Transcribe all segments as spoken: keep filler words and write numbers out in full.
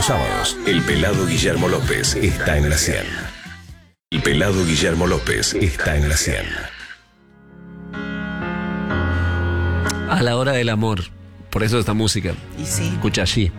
Sábados, el pelado Guillermo López está en la cien. El pelado Guillermo López está en la cien. A la hora del amor. Por eso esta música. Y sí. Escucha allí.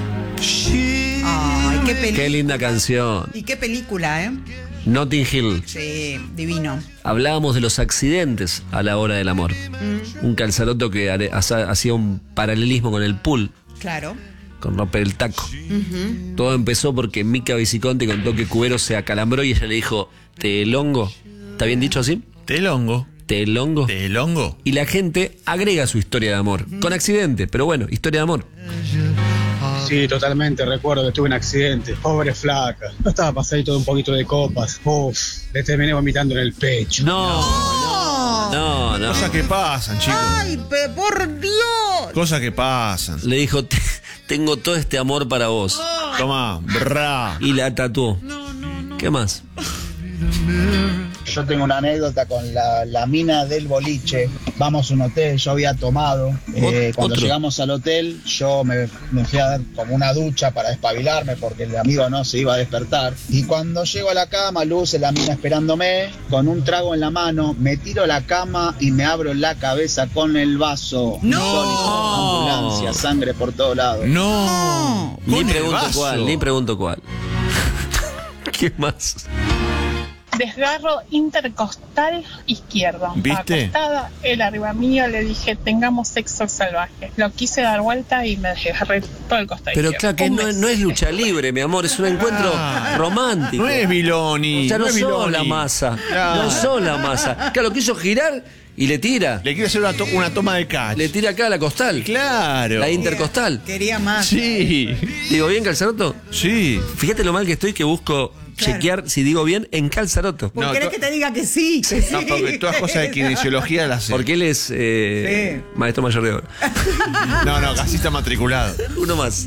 Ay, qué película. Qué linda canción. Y qué película, ¿eh? Notting Hill. Sí, divino. Hablábamos de los accidentes a la hora del amor. Mm. Un calzaroto que hacía un paralelismo con el pool. Claro. Con romper el taco. Uh-huh. Todo empezó porque Mica Viciconte contó que Cubero se acalambró y ella le dijo, ¿telongo? ¿Está bien dicho así? Telongo. ¿Telongo? ¿Telongo? Y la gente agrega su historia de amor. Uh-huh. Con accidente, pero bueno, historia de amor. Sí, totalmente, recuerdo que tuve un accidente. Pobre flaca. No estaba pasadito de un poquito de copas. Uf, le terminé vomitando en el pecho. No, no, no, no. Cosas que pasan, chicos. Ay, por Dios. Cosas que pasan. Le dijo, tengo todo este amor para vos. Oh. Toma, bra. Y la tatuó. No, no, no. ¿Qué más? Yo tengo una anécdota con la, la mina del boliche. Vamos a un hotel, yo había tomado. Eh, cuando ¿Otro? llegamos al hotel, yo me, me fui a dar como una ducha para despabilarme porque el amigo no se iba a despertar. Y cuando llego a la cama, luce la mina esperándome, con un trago en la mano, me tiro a la cama y me abro la cabeza con el vaso. ¡No! Insólito, ambulancia, sangre por todos lados. No. Ni pregunto cuál, ni pregunto cuál. ¿Qué más? Desgarro intercostal izquierdo. ¿Viste? Acostada, él arriba mío, le dije, tengamos sexo salvaje. Lo quise dar vuelta y me desgarré todo el costado Pero izquierdo. claro que Un no, mes. no es lucha libre, mi amor, es un encuentro Ah, romántico. No es Viloni. O sea, no, no es sos Viloni. la masa. Claro. No sos la masa. Claro, quiso girar y le tira. Le quiere hacer una, to- una toma de catch. Le tira acá a la costal. Claro. La intercostal. Quería más. Sí. ¿Digo bien, Calzaroto? Sí. Fíjate lo mal que estoy que busco Claro. chequear si digo bien en Calzaroto. ¿Por No, querés to- que te diga que sí? Que sí. No, porque todas cosas de kinesiología las sé. Porque él es eh, Sí. maestro mayor de obra. No, no, casi está matriculado. Uno más.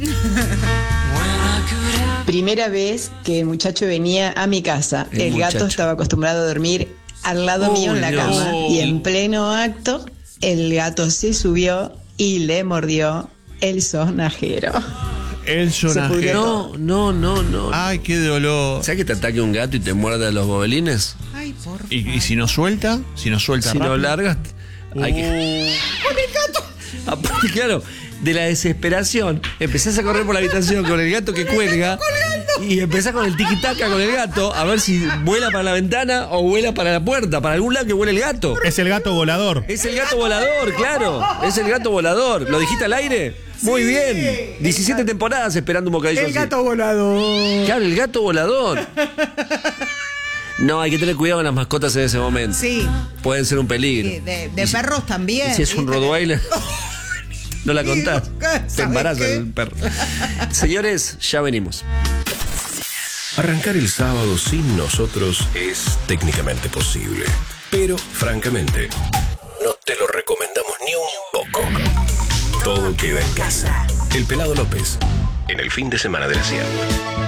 Primera vez que el muchacho venía a mi casa. El El, muchacho. gato estaba acostumbrado a dormir al lado Uy, mío en la Dios. cama. Y en pleno acto, el gato se subió y le mordió el sonajero. El sonajero. No, no, no, no. Ay, qué dolor. ¿Sabes que te ataque un gato y te muerda los gobelines? Ay, por ¿Y, y si no suelta? Si no suelta Si rápido. lo largas, hay que... ¡Con el gato! Aparte, claro, de la desesperación, empezás a correr por la habitación con el gato que cuelga y empezás con el tiquitaca con el gato a ver si vuela para la ventana o vuela para la puerta, para algún lado que vuele el gato. Es el gato volador. Es el gato volador, claro. Es el gato volador. ¿Lo dijiste al aire? Muy Sí. bien. diecisiete temporadas esperando un bocadillo El así. gato volador. Claro, el gato volador. No, hay que tener cuidado con las mascotas en ese momento. Sí. Pueden ser un peligro. Sí, de, de Y si- perros también. y si es un ¿viste? Rottweiler, no la contás. ¿Sabes Te embaraza qué? el perro. Señores, ya venimos. Arrancar el sábado sin nosotros es técnicamente posible. Pero, francamente, no te lo recomendamos ni un poco. Todo queda en casa. El Pelado López, en el fin de semana de la cien.